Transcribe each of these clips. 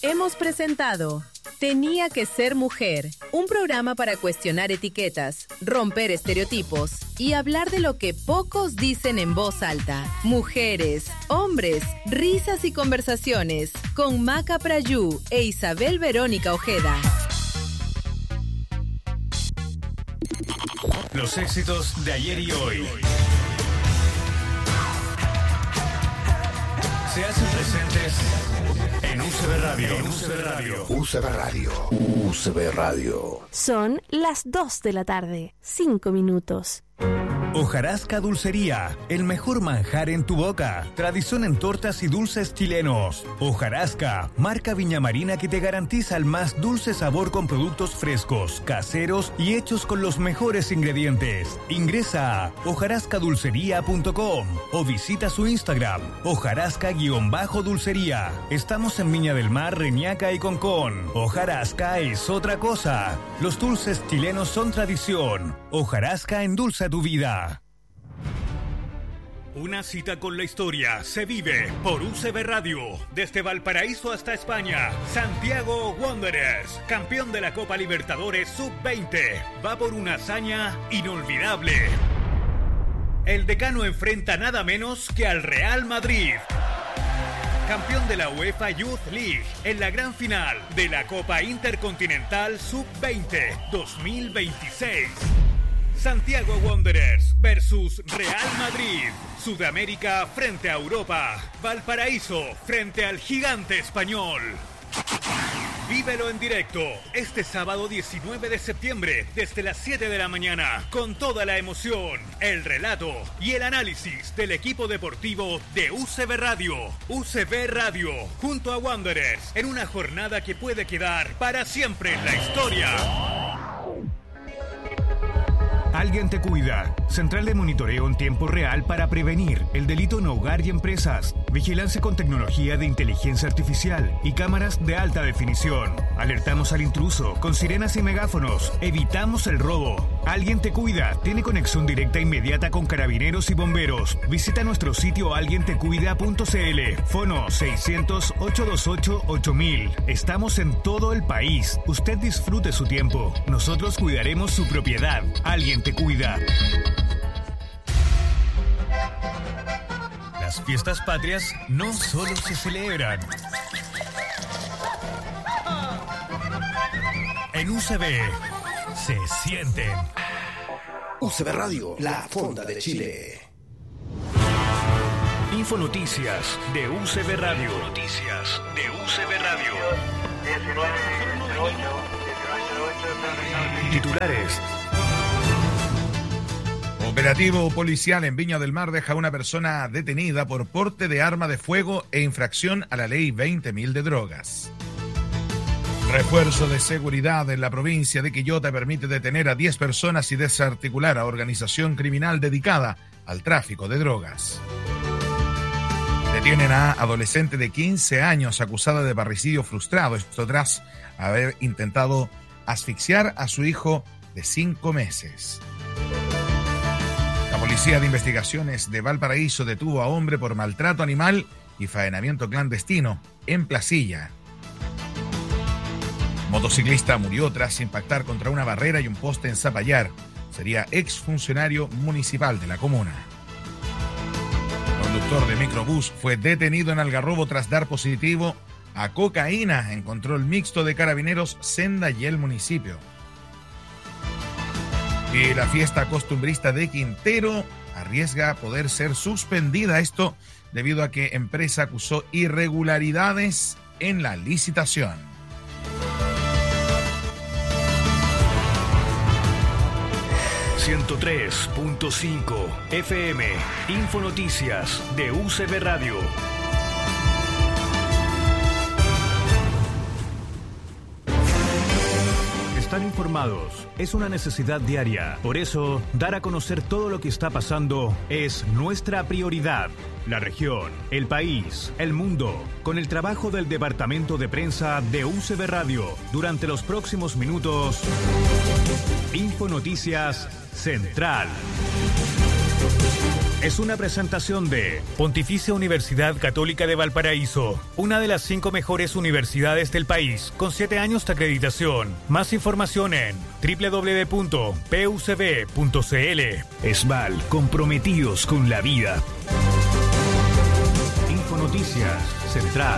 Hemos presentado Tenía que ser mujer, un programa para cuestionar etiquetas, romper estereotipos y hablar de lo que pocos dicen en voz alta. Mujeres, hombres, risas y conversaciones con Maca Prayú e Isabel Verónica Ojeda. Los éxitos de ayer y hoy se hacen presentes en UCB Radio. UCB Radio. Son las 2 de la tarde, 5 minutos. Hojarasca Dulcería, el mejor manjar en tu boca. Tradición en tortas y dulces chilenos. Hojarasca, marca Viñamarina que te garantiza el más dulce sabor con productos frescos, caseros y hechos con los mejores ingredientes. Ingresa a hojarascadulcería.com o visita su Instagram, hojarasca_dulcería. Estamos en Viña del Mar, Reñaca y Concón. Hojarasca es otra cosa. Los dulces chilenos son tradición. Hojarasca endulza tu vida. Una cita con la historia se vive por UCB Radio. Desde Valparaíso hasta España, Santiago Wanderers, campeón de la Copa Libertadores Sub-20, va por una hazaña inolvidable. El decano enfrenta nada menos que al Real Madrid, campeón de la UEFA Youth League, en la gran final de la Copa Intercontinental Sub-20 2026. Santiago Wanderers versus Real Madrid. Sudamérica frente a Europa. Valparaíso frente al gigante español. Vívelo en directo este sábado 19 de septiembre desde las 7 de la mañana con toda la emoción, el relato y el análisis del equipo deportivo de UCB Radio. UCB Radio junto a Wanderers en una jornada que puede quedar para siempre en la historia. Alguien te cuida. Central de monitoreo en tiempo real para prevenir el delito en hogar y empresas. Vigilancia con tecnología de inteligencia artificial y cámaras de alta definición. Alertamos al intruso con sirenas y megáfonos. Evitamos el robo. Alguien te cuida. Tiene conexión directa e inmediata con carabineros y bomberos. Visita nuestro sitio alguientecuida.cl. Fono 600-828-8000. Estamos en todo el país. Usted disfrute su tiempo. Nosotros cuidaremos su propiedad. Alguien te cuida. Las fiestas patrias no solo se celebran. En UCB se sienten. UCB Radio, la fonda de Chile. Infonoticias de UCB Radio. Noticias de UCB Radio. 1908. Titulares. Operativo policial en Viña del Mar deja a una persona detenida por porte de arma de fuego e infracción a la ley 20.000 de drogas. Refuerzo de seguridad en la provincia de Quillota permite detener a 10 personas y desarticular a organización criminal dedicada al tráfico de drogas. Detienen a adolescente de 15 años acusada de parricidio frustrado, esto tras haber intentado asfixiar a su hijo de 5 meses. La Policía de Investigaciones de Valparaíso detuvo a hombre por maltrato animal y faenamiento clandestino en Placilla. Motociclista murió tras impactar contra una barrera y un poste en Zapallar. Sería exfuncionario municipal de la comuna. Conductor de microbús fue detenido en Algarrobo tras dar positivo a cocaína en control mixto de Carabineros, Senda y el municipio. Y la fiesta costumbrista de Quintero arriesga poder ser suspendida. Esto debido a que empresa acusó irregularidades en la licitación. ...103.5 FM... Infonoticias de UCB Radio. Estar informados es una necesidad diaria. Por eso, dar a conocer todo lo que está pasando es nuestra prioridad. La región, el país, el mundo, con el trabajo del Departamento de Prensa de UCB Radio. Durante los próximos minutos, Infonoticias Central. es una presentación de Pontificia Universidad Católica de Valparaíso, una de las 5 mejores universidades del país, con 7 años de acreditación. Más información en www.pucb.cl. ESVAL, comprometidos con la vida. Infonoticias Central.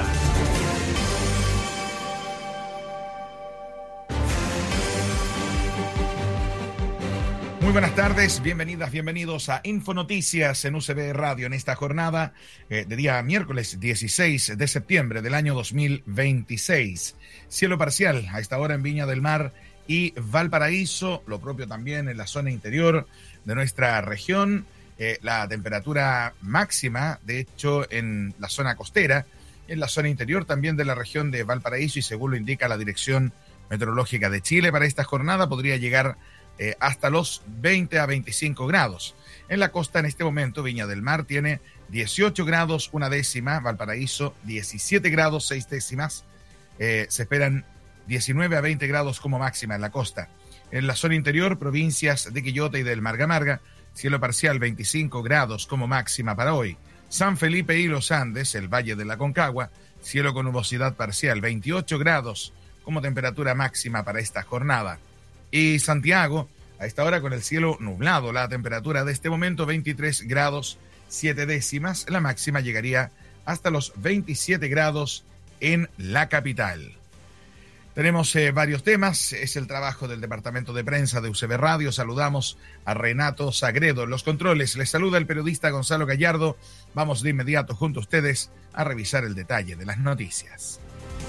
Muy buenas tardes, bienvenidas, bienvenidos a Infonoticias en UCB Radio en esta jornada de día miércoles 16 de septiembre del año 2026. Cielo parcial a esta hora en Viña del Mar y Valparaíso, lo propio también en la zona interior de nuestra región. La temperatura máxima, de hecho, en la zona costera, en la zona interior también de la región de Valparaíso, y según lo indica la Dirección Meteorológica de Chile, para esta jornada podría llegar hasta los 20 a 25 grados. En la costa en este momento, Viña del Mar tiene 18 grados, 1 décima, Valparaíso 17 grados, 6 décimas. Se esperan 19 a 20 grados como máxima en la costa. En la zona interior, provincias de Quillota y del Marga, cielo parcial 25 grados como máxima para hoy. San Felipe y los Andes, el Valle de la Concagua, cielo con nubosidad parcial 28 grados como temperatura máxima para esta jornada. Y Santiago, a esta hora con el cielo nublado, la temperatura de este momento 23 grados 7 décimas, la máxima llegaría hasta los 27 grados en la capital. Tenemos varios temas, es el trabajo del departamento de prensa de UCB Radio. Saludamos a Renato Sagredo en los controles, les saluda el periodista Gonzalo Gallardo. Vamos de inmediato junto a ustedes a revisar el detalle de las noticias.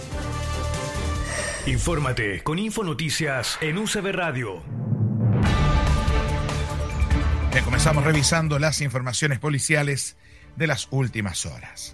Infórmate con Infonoticias en UCB Radio. Bien, comenzamos revisando las informaciones policiales de las últimas horas.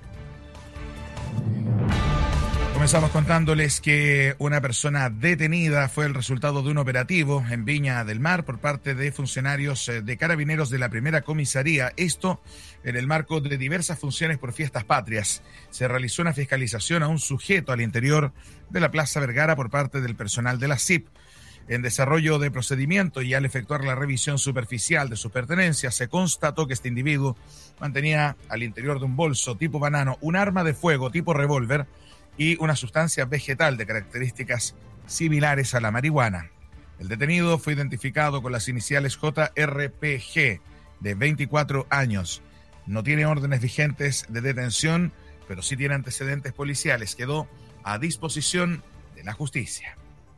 Comenzamos contándoles que una persona detenida fue el resultado de un operativo en Viña del Mar por parte de funcionarios de Carabineros de la primera comisaría. Esto en el marco de diversas funciones por fiestas patrias. Se realizó una fiscalización a un sujeto al interior de la Plaza Vergara por parte del personal de la CIP. En desarrollo de procedimiento y al efectuar la revisión superficial de sus pertenencias, se constató que este individuo mantenía al interior de un bolso tipo banano un arma de fuego tipo revólver y una sustancia vegetal de características similares a la marihuana. El detenido fue identificado con las iniciales JRPG, de 24 años. No tiene órdenes vigentes de detención, pero sí tiene antecedentes policiales. Quedó a disposición de la justicia.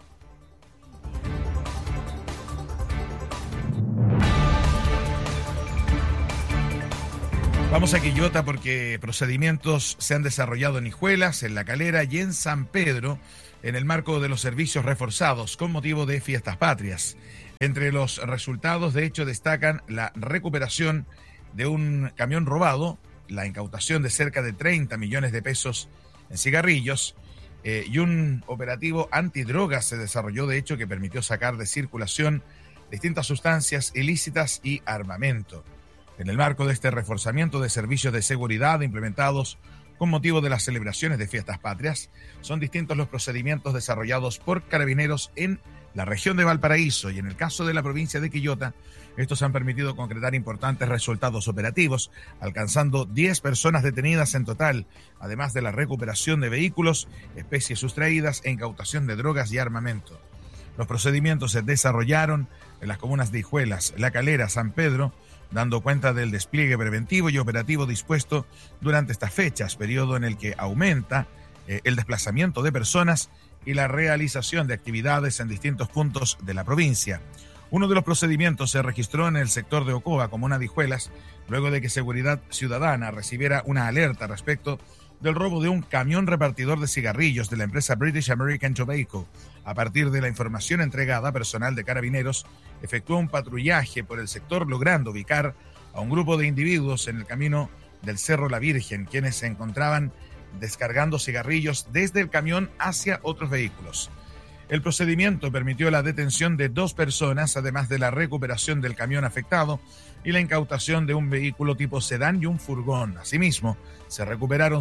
Vamos a Quillota porque procedimientos se han desarrollado en Hijuelas, en La Calera y en San Pedro en el marco de los servicios reforzados con motivo de fiestas patrias. Entre los resultados, de hecho, destacan la recuperación de un camión robado, la incautación de cerca de 30 millones de pesos en cigarrillos y un operativo antidrogas se desarrolló, de hecho, que permitió sacar de circulación distintas sustancias ilícitas y armamento. En el marco de este reforzamiento de servicios de seguridad implementados con motivo de las celebraciones de fiestas patrias, son distintos los procedimientos desarrollados por Carabineros en la región de Valparaíso y en el caso de la provincia de Quillota. Estos han permitido concretar importantes resultados operativos, alcanzando 10 personas detenidas en total, además de la recuperación de vehículos, especies sustraídas e incautación de drogas y armamento. Los procedimientos se desarrollaron en las comunas de Hijuelas, La Calera, San Pedro, dando cuenta del despliegue preventivo y operativo dispuesto durante estas fechas, periodo en el que aumenta el desplazamiento de personas y la realización de actividades en distintos puntos de la provincia. Uno de los procedimientos se registró en el sector de Ocoa, comuna de Hijuelas, luego de que Seguridad Ciudadana recibiera una alerta respecto del robo de un camión repartidor de cigarrillos de la empresa British American Tobacco. A partir de la información entregada, personal de Carabineros efectuó un patrullaje por el sector, logrando ubicar a un grupo de individuos en el camino del Cerro La Virgen, quienes se encontraban descargando cigarrillos desde el camión hacia otros vehículos. El procedimiento permitió la detención de 2 personas, además de la recuperación del camión afectado y la incautación de un vehículo tipo sedán y un furgón. Asimismo, se recuperaron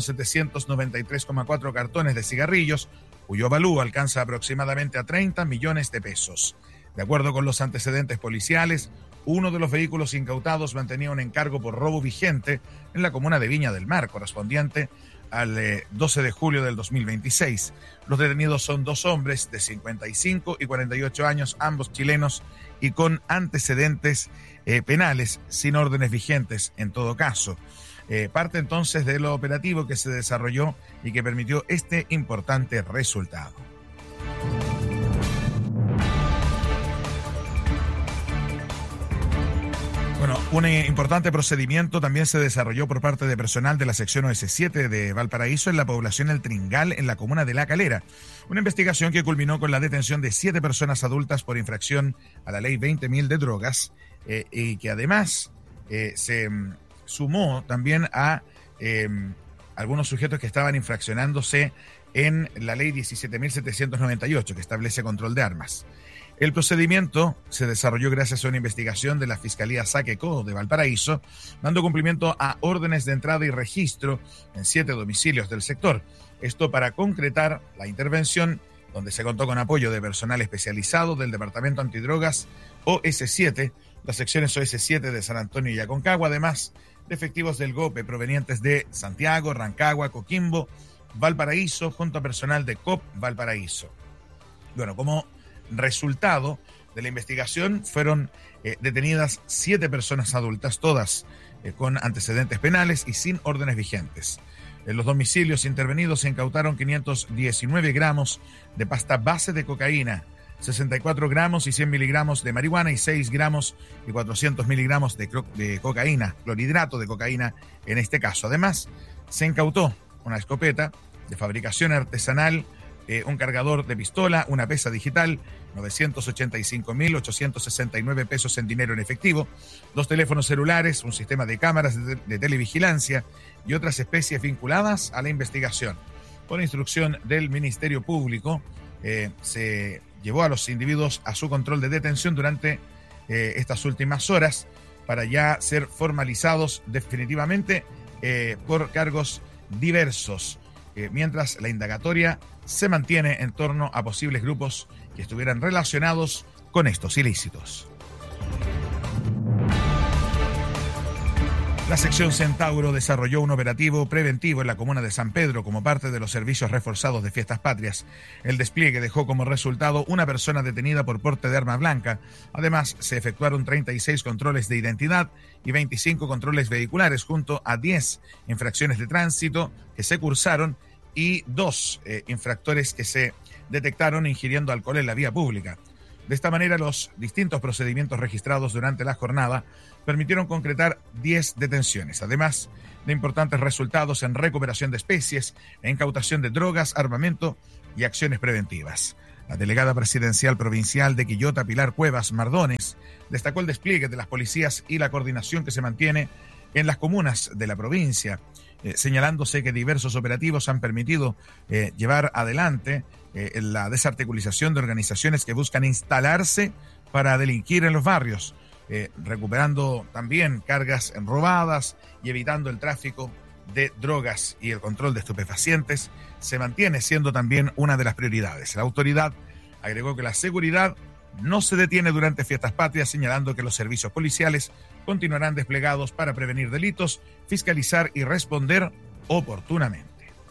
793,4 cartones de cigarrillos, cuyo valor alcanza aproximadamente a 30 millones de pesos. De acuerdo con los antecedentes policiales, Uno de los vehículos incautados mantenía un encargo por robo vigente en la comuna de Viña del Mar, correspondiente al 12 de julio del 2026. Los detenidos son 2 hombres de 55 y 48 años, ambos chilenos y con antecedentes penales, sin órdenes vigentes en todo caso. Parte entonces de lo operativo que se desarrolló y que permitió este importante resultado. Bueno, un importante procedimiento también se desarrolló por parte de personal de la sección OS7 de Valparaíso en la población El Tringal, en la comuna de La Calera. Una investigación que culminó con la detención de 7 personas adultas por infracción a la ley 20.000 de drogas y que además se sumó también a algunos sujetos que estaban infraccionándose en la ley 17.798, que establece control de armas. El procedimiento se desarrolló gracias a una investigación de la Fiscalía Saqueco de Valparaíso, dando cumplimiento a órdenes de entrada y registro en 7 domicilios del sector. Esto para concretar la intervención, donde se contó con apoyo de personal especializado del Departamento Antidrogas OS7, las secciones OS7 de San Antonio y Aconcagua, además de efectivos del GOPE provenientes de Santiago, Rancagua, Coquimbo, Valparaíso, junto a personal de COP Valparaíso. Bueno, como resultado de la investigación fueron detenidas 7 personas adultas, todas con antecedentes penales y sin órdenes vigentes. En los domicilios intervenidos se incautaron 519 gramos de pasta base de cocaína, 64 gramos y 100 miligramos de marihuana y 6 gramos y 400 miligramos de cocaína, clorhidrato de cocaína en este caso. Además, se incautó una escopeta de fabricación artesanal, un cargador de pistola, una pesa digital, 985.869 pesos en dinero en efectivo, 2 teléfonos celulares, un sistema de cámaras de televigilancia y otras especies vinculadas a la investigación. Por instrucción del Ministerio Público, se llevó a los individuos a su control de detención durante estas últimas horas para ya ser formalizados definitivamente por cargos diversos, mientras la indagatoria se mantiene en torno a posibles grupos que estuvieran relacionados con estos ilícitos. La sección Centauro desarrolló un operativo preventivo en la comuna de San Pedro como parte de los servicios reforzados de Fiestas Patrias. El despliegue dejó como resultado una persona detenida por porte de arma blanca. Además, se efectuaron 36 controles de identidad y 25 controles vehiculares, junto a 10 infracciones de tránsito que se cursaron y 2 infractores que se detectaron ingiriendo alcohol en la vía pública. De esta manera, los distintos procedimientos registrados durante la jornada permitieron concretar 10 detenciones, además de importantes resultados en recuperación de especies, incautación de drogas, armamento y acciones preventivas. La delegada presidencial provincial de Quillota, Pilar Cuevas Mardones, destacó el despliegue de las policías y la coordinación que se mantiene en las comunas de la provincia, señalándose que diversos operativos han permitido llevar adelante la desarticulización de organizaciones que buscan instalarse para delinquir en los barrios, recuperando también cargas robadas y evitando el tráfico de drogas, y el control de estupefacientes se mantiene siendo también una de las prioridades. La autoridad agregó que la seguridad no se detiene durante Fiestas Patrias, señalando que los servicios policiales continuarán desplegados para prevenir delitos, fiscalizar y responder oportunamente.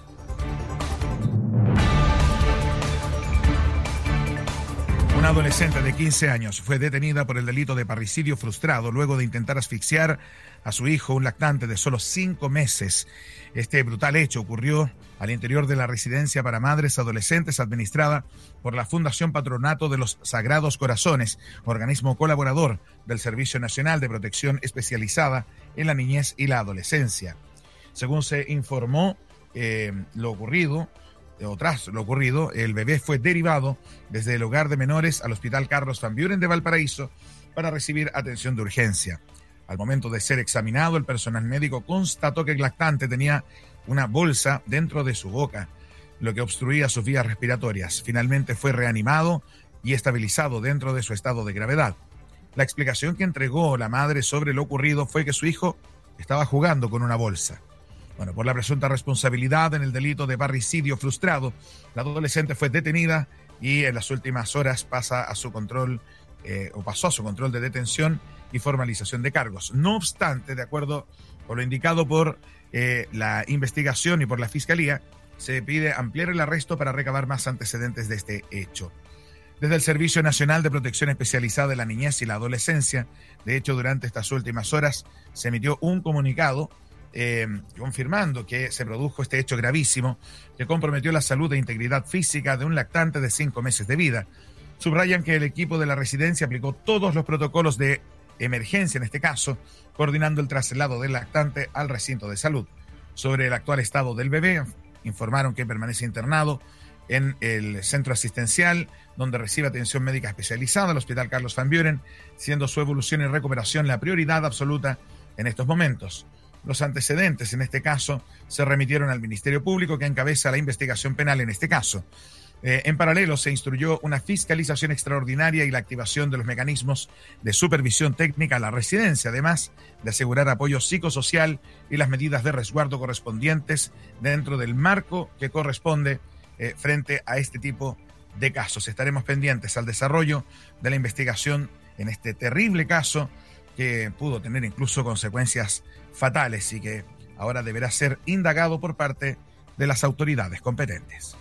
Una adolescente de 15 años fue detenida por el delito de parricidio frustrado luego de intentar asfixiar a su hijo, un lactante de solo 5 meses. Este brutal hecho ocurrió al interior de la residencia para madres adolescentes administrada por la Fundación Patronato de los Sagrados Corazones, organismo colaborador del Servicio Nacional de Protección Especializada en la Niñez y la Adolescencia. Según se informó, tras lo ocurrido, el bebé fue derivado desde el hogar de menores al Hospital Carlos Van Buren de Valparaíso para recibir atención de urgencia. Al momento de ser examinado, el personal médico constató que el lactante tenía una bolsa dentro de su boca, lo que obstruía sus vías respiratorias. Finalmente fue reanimado y estabilizado dentro de su estado de gravedad. La explicación que entregó la madre sobre lo ocurrido fue que su hijo estaba jugando con una bolsa. Bueno, por la presunta responsabilidad en el delito de parricidio frustrado, la adolescente fue detenida y en las últimas horas pasó a su control de detención y formalización de cargos. No obstante, de acuerdo con lo indicado por la investigación y por la Fiscalía, se pide ampliar el arresto para recabar más antecedentes de este hecho. Desde el Servicio Nacional de Protección Especializada de la Niñez y la Adolescencia, de hecho, durante estas últimas horas se emitió un comunicado confirmando que se produjo este hecho gravísimo que comprometió la salud e integridad física de un lactante de 5 meses de vida. Subrayan que el equipo de la residencia aplicó todos los protocolos de emergencia, en este caso, coordinando el traslado del lactante al recinto de salud. Sobre el actual estado del bebé, informaron que permanece internado en el centro asistencial, donde recibe atención médica especializada, el Hospital Carlos Van Buren, siendo su evolución y recuperación la prioridad absoluta en estos momentos. Los antecedentes, en este caso, se remitieron al Ministerio Público, que encabeza la investigación penal en este caso. En paralelo, se instruyó una fiscalización extraordinaria y la activación de los mecanismos de supervisión técnica a la residencia, además de asegurar apoyo psicosocial y las medidas de resguardo correspondientes dentro del marco que corresponde frente a este tipo de casos. Estaremos pendientes al desarrollo de la investigación en este terrible caso que pudo tener incluso consecuencias fatales y que ahora deberá ser indagado por parte de las autoridades competentes.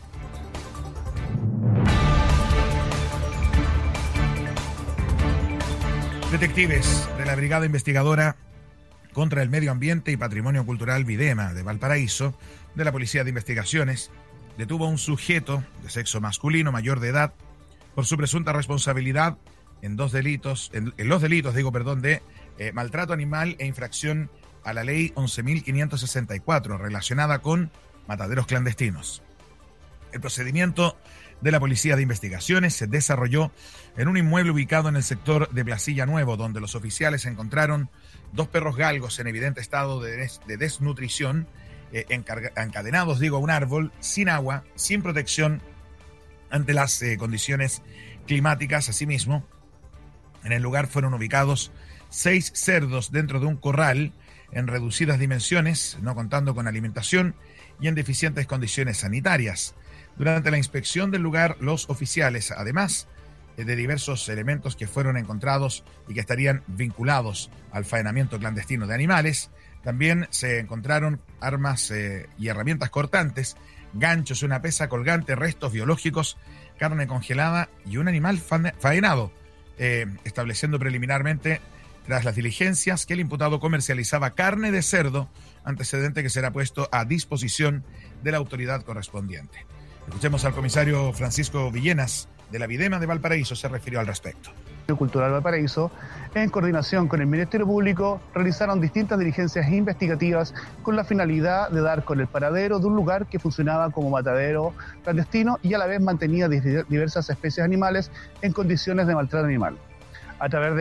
Detectives de la Brigada Investigadora contra el Medio Ambiente y Patrimonio Cultural Videma de Valparaíso, de la Policía de Investigaciones, detuvo a un sujeto de sexo masculino mayor de edad por su presunta responsabilidad en los delitos de maltrato animal e infracción a la ley 11.564 relacionada con mataderos clandestinos. El procedimiento de la Policía de Investigaciones se desarrolló en un inmueble ubicado en el sector de Placilla Nuevo, donde los oficiales encontraron 2 perros galgos en evidente estado de desnutrición, encadenados, a un árbol, sin agua, sin protección ante las condiciones climáticas. Asimismo, en el lugar fueron ubicados 6 cerdos dentro de un corral en reducidas dimensiones, no contando con alimentación y en deficientes condiciones sanitarias. Durante la inspección del lugar, los oficiales, además de diversos elementos que fueron encontrados y que estarían vinculados al faenamiento clandestino de animales, también se encontraron armas y herramientas cortantes, ganchos, una pesa colgante, restos biológicos, carne congelada y un animal faenado, estableciendo preliminarmente, tras las diligencias, que el imputado comercializaba carne de cerdo, antecedente que será puesto a disposición de la autoridad correspondiente. Escuchemos al comisario Francisco Villenas de la Videma de Valparaíso, se refirió al respecto. El Cultural Valparaíso, en coordinación con el Ministerio Público, realizaron distintas diligencias investigativas con la finalidad de dar con el paradero de un lugar que funcionaba como matadero clandestino y a la vez mantenía diversas especies animales en condiciones de maltrato animal. A través de